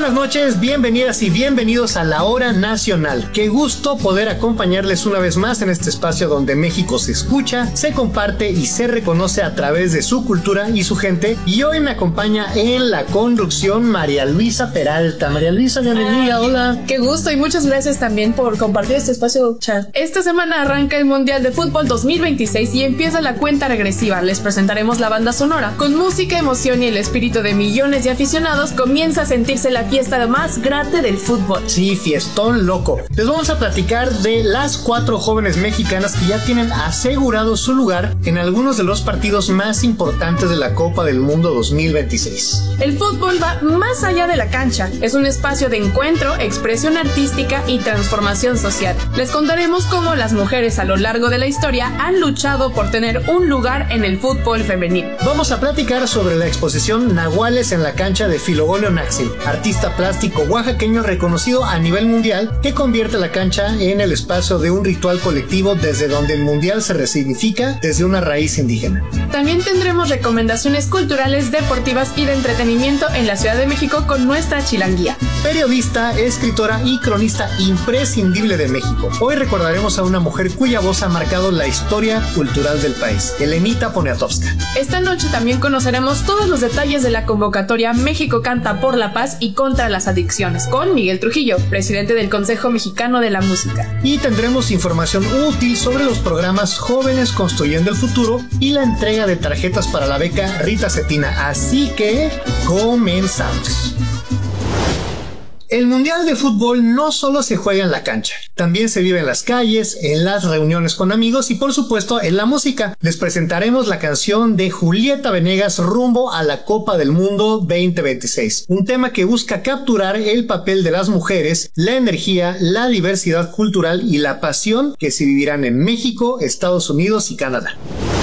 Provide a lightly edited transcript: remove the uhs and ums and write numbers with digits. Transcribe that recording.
buenas noches, bienvenidas y bienvenidos a la Hora Nacional. Qué gusto poder acompañarles una vez más en este espacio donde México se escucha, se comparte y se reconoce a través de su cultura y su gente. Y hoy me acompaña en la conducción María Luisa Peralta. María Luisa, bienvenida, hola. Qué gusto y muchas gracias también por compartir este espacio, Chad. Esta semana arranca el Mundial de Fútbol 2026 y empieza la cuenta regresiva. Les presentaremos la banda sonora. Con música, emoción y el espíritu de millones de aficionados, comienza a sentirse la fiesta más grande del fútbol. Sí, fiestón loco. Les vamos a platicar de las 4 jóvenes mexicanas que ya tienen asegurado su lugar en algunos de los partidos más importantes de la Copa del Mundo 2026. El fútbol va más allá de la cancha. Es un espacio de encuentro, expresión artística y transformación social. Les contaremos cómo las mujeres a lo largo de la historia han luchado por tener un lugar en el fútbol femenino. Vamos a platicar sobre la exposición Nahuales en la cancha de Filogolio Naxim, artista plástico oaxaqueño reconocido a nivel mundial, que convierte la cancha en el espacio de un ritual colectivo desde donde el mundial se resignifica desde una raíz indígena. También tendremos recomendaciones culturales, deportivas y de entretenimiento en la Ciudad de México con nuestra chilanguía. Periodista, escritora y cronista imprescindible de México. Hoy recordaremos a una mujer cuya voz ha marcado la historia cultural del país, Elenita Poniatowska. Esta noche también conoceremos todos los detalles de la convocatoria México Canta por la Paz y contra las adicciones, con Miguel Trujillo, presidente del Consejo Mexicano de la Música. Y tendremos información útil sobre los programas Jóvenes Construyendo el Futuro y la entrega de tarjetas para la beca Rita Cetina. Así que comenzamos. El Mundial de Fútbol no solo se juega en la cancha, también se vive en las calles, en las reuniones con amigos y por supuesto en la música. Les presentaremos la canción de Julieta Venegas rumbo a la Copa del Mundo 2026, un tema que busca capturar el papel de las mujeres, la energía, la diversidad cultural y la pasión que se vivirán en México, Estados Unidos y Canadá.